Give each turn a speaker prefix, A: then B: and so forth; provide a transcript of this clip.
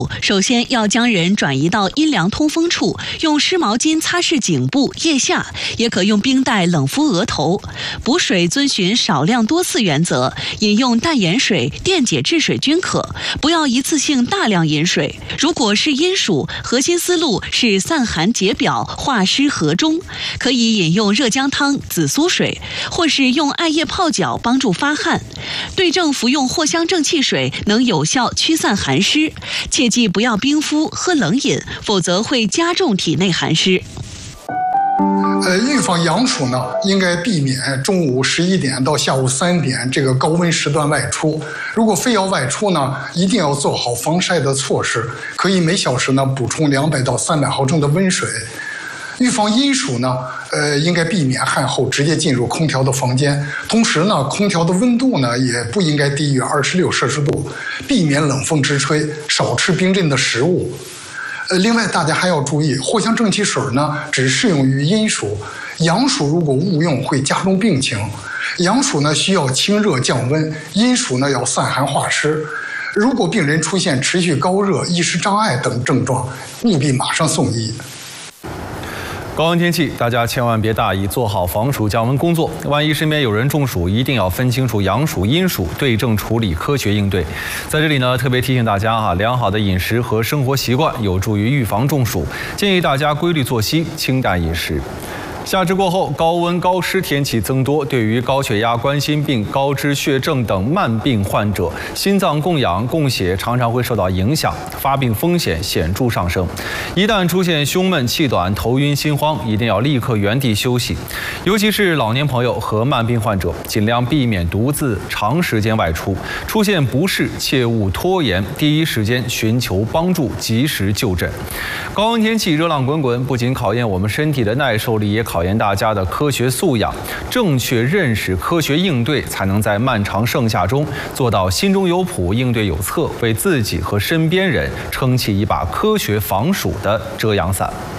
A: 首先要将人转移到阴凉通风处，用湿毛巾擦拭颈部、腋下，也可用冰袋冷敷额头。补水遵循少量多次原则，饮用淡盐水、电解质水均可，不要一次性大量饮水。如果是阴暑，核心思路是散寒解表、化湿和中，可以饮用热姜汤、紫苏水，或是用艾叶泡脚帮助发汗。对症服用藿香正气水能有效驱散寒湿。切记不要冰敷、喝冷饮，否则会加重体内寒湿。
B: 预防阳暑呢，应该避免中午11点到下午3点这个高温时段外出。如果非要外出呢，一定要做好防晒的措施，可以每小时呢补充200到300毫升的温水。预防阴暑呢，应该避免汗后直接进入空调的房间，同时呢，空调的温度呢也不应该低于26摄氏度，避免冷风直吹，少吃冰镇的食物。另外，大家还要注意，藿香正气水呢只适用于阴暑，阳暑如果误用会加重病情。阳暑呢需要清热降温，阴暑呢要散寒化湿。如果病人出现持续高热、意识障碍等症状，务必马上送医。
C: 高温天气，大家千万别大意，做好防暑降温工作。万一身边有人中暑，一定要分清楚阳暑、阴暑，对症处理，科学应对。在这里呢，特别提醒大家良好的饮食和生活习惯有助于预防中暑，建议大家规律作息，清淡饮食。夏至过后，高温高湿天气增多，对于高血压、冠心病、高脂血症等慢病患者，心脏供氧、供血常常会受到影响，发病风险显著上升。一旦出现胸闷、气短、头晕、心慌，一定要立刻原地休息。尤其是老年朋友和慢病患者，尽量避免独自长时间外出。出现不适，切勿拖延，第一时间寻求帮助，及时就诊。高温天气热浪滚滚，不仅考验我们身体的耐受力，也考验大家的科学素养。正确认识、科学应对，才能在漫长盛夏中做到心中有谱、应对有策，为自己和身边人撑起一把科学防暑的遮阳伞。